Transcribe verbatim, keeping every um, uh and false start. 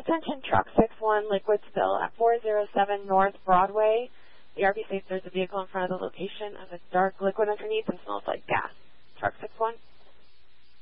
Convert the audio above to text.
Attention truck six one, liquid spill at four oh seven North Broadway. The R P states there's a vehicle in front of the location of a dark liquid underneath and smells like gas. Truck six one.